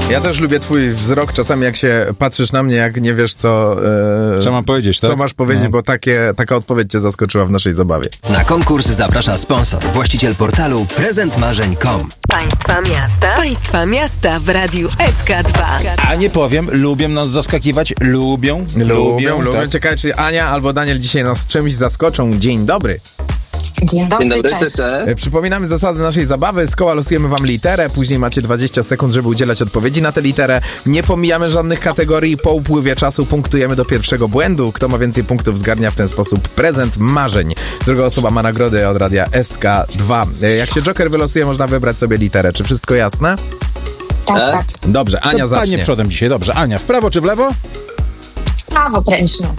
Ja też lubię twój wzrok czasami, jak się patrzysz na mnie, jak nie wiesz, co mam powiedzieć, tak? Co masz powiedzieć, bo taka odpowiedź cię zaskoczyła w naszej zabawie. Na konkurs zaprasza sponsor, właściciel portalu prezentmarzeń.com. Państwa miasta w Radiu SK2. A nie powiem, lubią nas zaskakiwać, lubią. Tak. Ciekawe, czy Ania albo Daniel dzisiaj nas czymś zaskoczą. Dzień dobry. Dzień dobry, cześć. Przypominamy zasady naszej zabawy. Z koła losujemy wam literę, później macie 20 sekund, żeby udzielać odpowiedzi na tę literę. Nie pomijamy żadnych kategorii. Po upływie czasu punktujemy do pierwszego błędu. Kto ma więcej punktów, zgarnia w ten sposób prezent marzeń. Druga osoba ma nagrody od radia SK2. Jak się Joker wylosuje, można wybrać sobie literę. Czy wszystko jasne? Tak. Dobrze, Ania to zacznie. Panie przodem dzisiaj, dobrze. Ania, w prawo czy w lewo? Prawo kręć, no.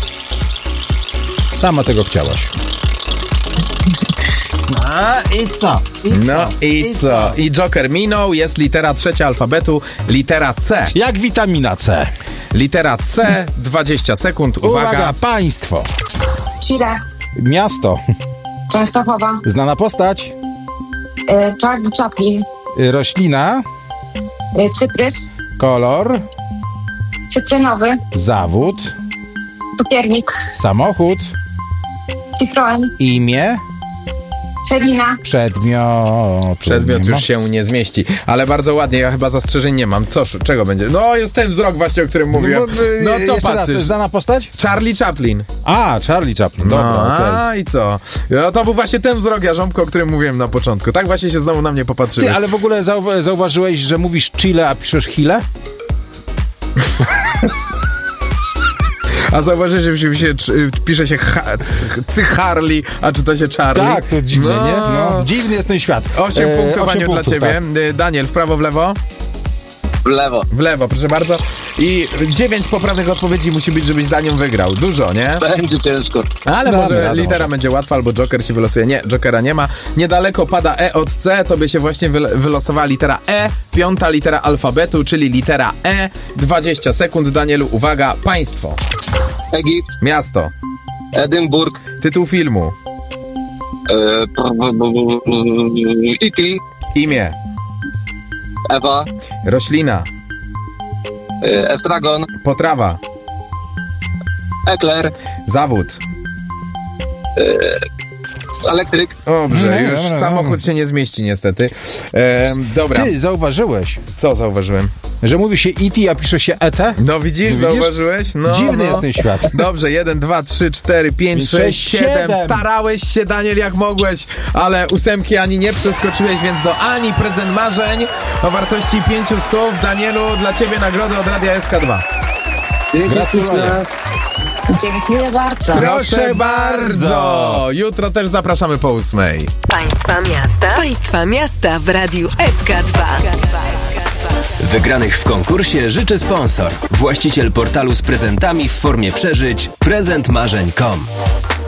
Sama tego chciałaś. I co? I Joker minął, jest litera trzecia alfabetu, litera C. Jak witamina C. Litera C, 20 sekund, uwaga. Państwo. Chile, Miasto. Częstochowa, Znana postać. Charlie Chaplin, Roślina. Cyprys, Kolor. cytrynowy, Zawód. cukiernik, Samochód. Citroen, Imię. Celina. Przedmiot już się nie zmieści, ale bardzo ładnie, ja chyba zastrzeżeń nie mam. Czego będzie? No, jest ten wzrok właśnie, o którym mówiłem. No co jeszcze patrzysz? raz, znana postać? Charlie Chaplin. Charlie Chaplin, dobra, okej. I co? No, to był właśnie ten wzrok, jarząbko, o którym mówiłem na początku. Tak właśnie się znowu na mnie popatrzyłeś. Ty, ale w ogóle zauważyłeś, że mówisz Chile, a piszesz Chile? A zauważysz, że pisze się Harley, a czyta się Charlie. Tak, to dziwne, nie? No, dziwny jest ten świat. 8 punktów dla ciebie. Tak. Daniel, w prawo, w lewo? W lewo, proszę bardzo. I 9 poprawnych odpowiedzi musi być, żebyś za nią wygrał. Dużo, nie? Będzie ciężko. Ale może litera będzie łatwa, albo Joker się wylosuje. Nie, Jokera nie ma. Niedaleko pada E od C, to by się właśnie wylosowała litera E, piąta litera alfabetu, czyli litera E. 20 sekund, Danielu, uwaga, państwo. Egipt, Miasto. Edynburg, Tytuł filmu. E.T., Imię. Ewa, Roślina. Estragon, Potrawa. Ekler, Zawód. elektryk. Dobrze, już samochód się nie zmieści niestety. Dobra. Ty zauważyłeś, Co zauważyłem? że mówi się E.T., a pisze się E.T.? No widzisz? Zauważyłeś? No, Dziwny jest ten świat. Dobrze, 1, 2, 3, 4, 5, 6, 7. Starałeś się, Daniel, jak mogłeś, ale 8 Ani nie przeskoczyłeś, więc do Ani prezent marzeń o wartości 500. Danielu, dla ciebie nagrody od radia SK2. Gratuluję. Dziękuję bardzo. Proszę bardzo! Jutro też zapraszamy po 8. Państwa miasta w Radiu SK2. Wygranych w konkursie życzy sponsor, właściciel portalu z prezentami w formie przeżyć prezentmarzeń.com.